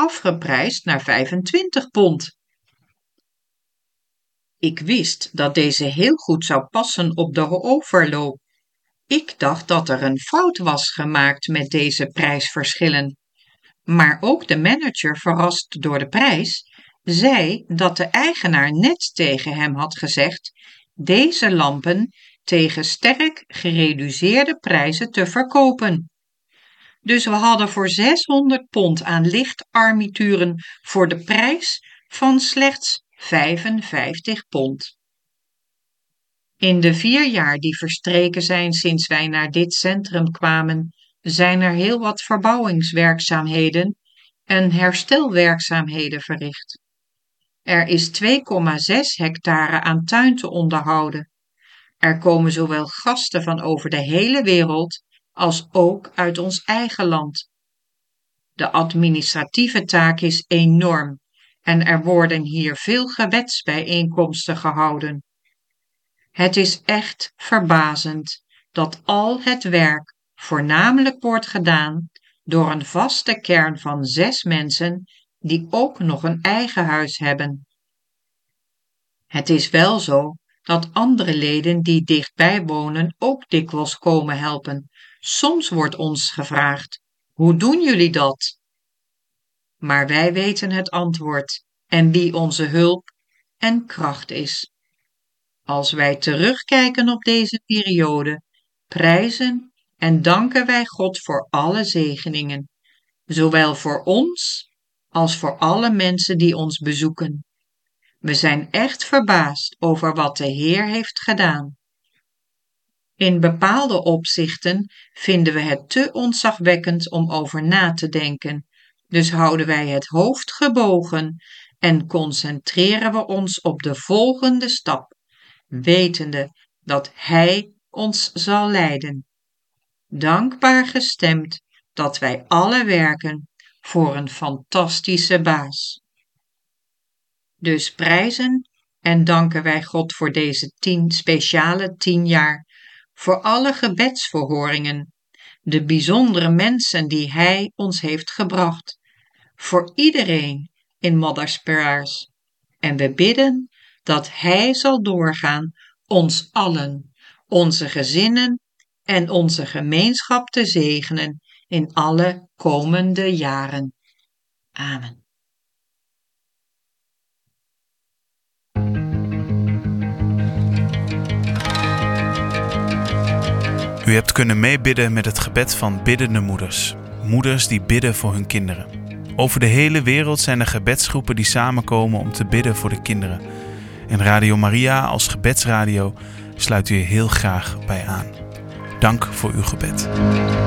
afgeprijsd naar 25 pond. Ik wist dat deze heel goed zou passen op de overloop. Ik dacht dat er een fout was gemaakt met deze prijsverschillen. Maar ook de manager, verrast door de prijs, zei dat de eigenaar net tegen hem had gezegd deze lampen tegen sterk gereduceerde prijzen te verkopen. Dus we hadden voor 600 pond aan lichtarmaturen voor de prijs van slechts 55 pond. In de 4 jaar die verstreken zijn sinds wij naar dit centrum kwamen, zijn er heel wat verbouwingswerkzaamheden en herstelwerkzaamheden verricht. Er is 2,6 hectare aan tuin te onderhouden. Er komen zowel gasten van over de hele wereld als ook uit ons eigen land. De administratieve taak is enorm en er worden hier veel gebedsbijeenkomsten gehouden. Het is echt verbazend dat al het werk voornamelijk wordt gedaan door een vaste kern van 6 mensen die ook nog een eigen huis hebben. Het is wel zo dat andere leden die dichtbij wonen ook dikwijls komen helpen. Soms wordt ons gevraagd: hoe doen jullie dat? Maar wij weten het antwoord en wie onze hulp en kracht is. Als wij terugkijken op deze periode, prijzen en danken wij God voor alle zegeningen, zowel voor ons als voor alle mensen die ons bezoeken. We zijn echt verbaasd over wat de Heer heeft gedaan. In bepaalde opzichten vinden we het te ontzagwekkend om over na te denken, dus houden wij het hoofd gebogen en concentreren we ons op de volgende stap, wetende dat Hij ons zal leiden. Dankbaar gestemd dat wij alle werken voor een fantastische baas. Dus prijzen en danken wij God voor deze speciale 10 jaar, voor alle gebedsverhoringen, de bijzondere mensen die Hij ons heeft gebracht, voor iedereen in Mother's Prayers. En we bidden dat Hij zal doorgaan ons allen, onze gezinnen en onze gemeenschap te zegenen in alle komende jaren. Amen. U hebt kunnen meebidden met het gebed van biddende moeders. Moeders die bidden voor hun kinderen. Over de hele wereld zijn er gebedsgroepen die samenkomen om te bidden voor de kinderen. En Radio Maria als gebedsradio sluit u heel graag bij aan. Dank voor uw gebed.